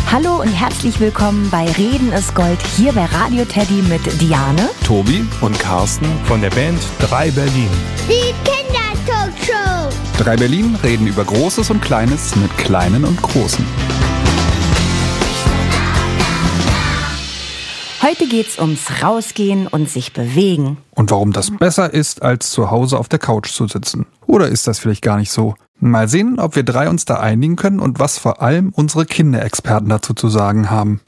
Hallo und herzlich willkommen bei Reden ist Gold, hier bei Radio Teddy mit Diane, Tobi und Carsten von der Band 3 Berlin. Die Kindertalkshow. 3 Berlin reden über Großes und Kleines mit Kleinen und Großen. Heute geht's ums Rausgehen und sich bewegen. Und warum das besser ist, als zu Hause auf der Couch zu sitzen. Oder ist das vielleicht gar nicht so? Mal sehen, ob wir 3 uns da einigen können und was vor allem unsere Kinderexperten dazu zu sagen haben.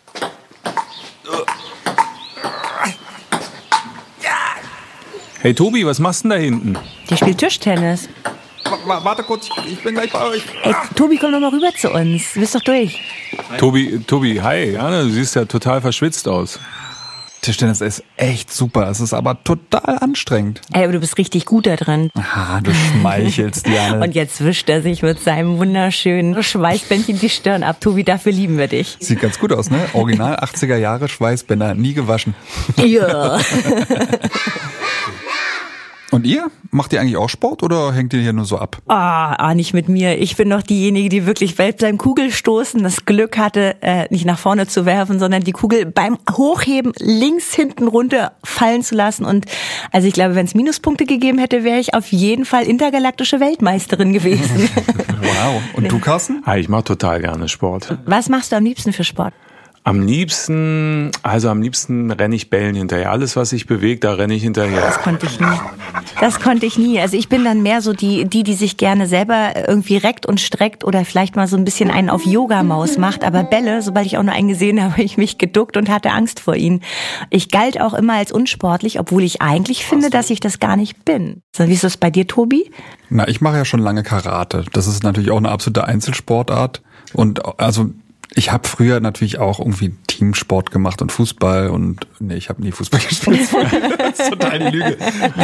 Hey Tobi, was machst du denn da hinten? Die spielt Tischtennis. Warte kurz, ich bin gleich bei euch. Ey, Tobi, komm doch mal rüber zu uns. Du bist doch durch. Tobi, hi, Jana, du siehst ja total verschwitzt aus. Tischtennis ist echt super, es ist aber total anstrengend. Ey, aber du bist richtig gut da drin. Ah, du schmeichelst, Diane. Und jetzt wischt er sich mit seinem wunderschönen Schweißbändchen die Stirn ab. Tobi, dafür lieben wir dich. Sieht ganz gut aus, ne? Original 80er Jahre Schweißbänder, nie gewaschen. Ja. Und ihr? Macht ihr eigentlich auch Sport oder hängt ihr hier nur so ab? Nicht mit mir. Ich bin doch diejenige, die wirklich beim Kugelstoßen das Glück hatte, nicht nach vorne zu werfen, sondern die Kugel beim Hochheben links hinten runter fallen zu lassen. Und also ich glaube, wenn es Minuspunkte gegeben hätte, wäre ich auf jeden Fall intergalaktische Weltmeisterin gewesen. Wow. Und du, Carsten? Hi, ich mache total gerne Sport. Was machst du am liebsten für Sport? Am liebsten renne ich Bällen hinterher. Alles, was sich bewegt, da renne ich hinterher. Das konnte ich nie. Also ich bin dann mehr so die sich gerne selber irgendwie reckt und streckt oder vielleicht mal so ein bisschen einen auf Yoga-Maus macht. Aber Bälle, sobald ich auch nur einen gesehen habe, habe ich mich geduckt und hatte Angst vor ihnen. Ich galt auch immer als unsportlich, obwohl ich eigentlich finde, dass ich das gar nicht bin. So, wie ist das bei dir, Tobi? Na, ich mache ja schon lange Karate. Das ist natürlich auch eine absolute Einzelsportart. Und also ich habe früher natürlich auch irgendwie Teamsport gemacht und Fußball und nee, ich habe nie Fußball gespielt. Das ist total die Lüge.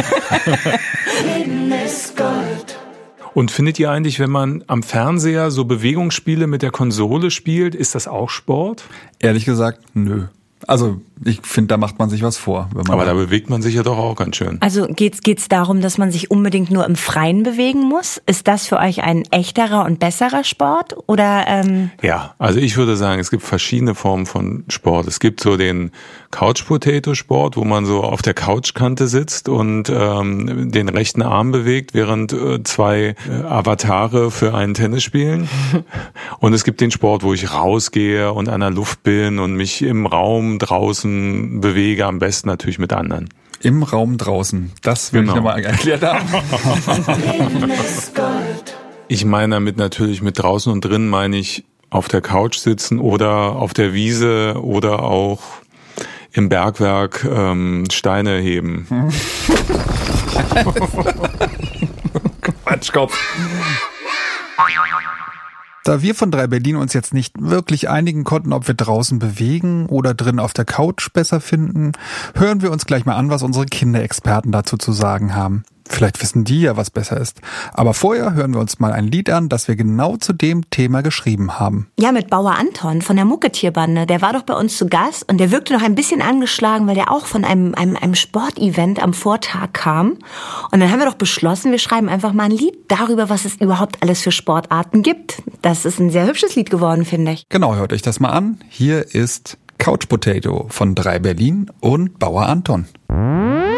Und findet ihr eigentlich, wenn man am Fernseher so Bewegungsspiele mit der Konsole spielt, ist das auch Sport? Ehrlich gesagt, nö. Also ich finde, da macht man sich was vor. Wenn man Aber da bewegt man sich ja doch auch ganz schön. Also geht's darum, dass man sich unbedingt nur im Freien bewegen muss? Ist das für euch ein echterer und besserer Sport? Oder Ja, also ich würde sagen, es gibt verschiedene Formen von Sport. Es gibt so den Couch-Potato-Sport, wo man so auf der Couchkante sitzt und den rechten Arm bewegt, während 2 Avatare für einen Tennis spielen. Und es gibt den Sport, wo ich rausgehe und an der Luft bin und mich im Raum draußen bewege, am besten natürlich mit anderen. Im Raum draußen, das will ich nochmal erklärt haben. Ich meine damit natürlich mit draußen und drin meine ich auf der Couch sitzen oder auf der Wiese oder auch im Bergwerk Steine heben. Quatschkopf. Da wir von 3 Berlin uns jetzt nicht wirklich einigen konnten, ob wir draußen bewegen oder drin auf der Couch besser finden, hören wir uns gleich mal an, was unsere Kinderexperten dazu zu sagen haben. Vielleicht wissen die ja, was besser ist. Aber vorher hören wir uns mal ein Lied an, das wir genau zu dem Thema geschrieben haben. Ja, mit Bauer Anton von der Mucketierbande. Der war doch bei uns zu Gast und der wirkte noch ein bisschen angeschlagen, weil der auch von einem Sportevent am Vortag kam. Und dann haben wir doch beschlossen, wir schreiben einfach mal ein Lied darüber, was es überhaupt alles für Sportarten gibt. Das ist ein sehr hübsches Lied geworden, finde ich. Genau, hört euch das mal an. Hier ist Couch Potato von 3 Berlin und Bauer Anton.